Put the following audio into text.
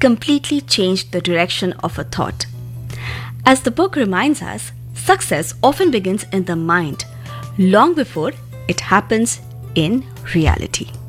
completely changed the direction of a thought. As the book reminds us, success often begins in the mind long before it happens in reality.